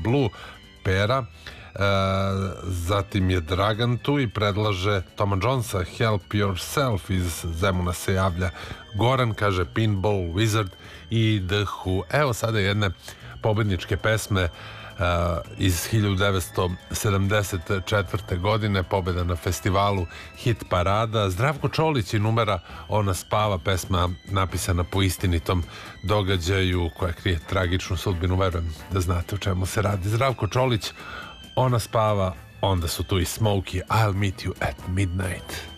Blue, Pera. Zatim je Dragan tu i predlaže Toma Jonesa, Help Yourself. Iz Zemuna se javlja Goran, kaže Pinball Wizard i The Who. Evo sada jedne pobedničke pesme iz 1974. godine, pobeda na festivalu Hit Parada. Zdravko Čolić i numera Ona spava, pesma napisana po istinitom događaju koja krije tragičnu sudbinu. Verujem da znate o čemu se radi. Zdravko Čolić, Ona spava, onda su tu i Smokey, I'll meet you at midnight.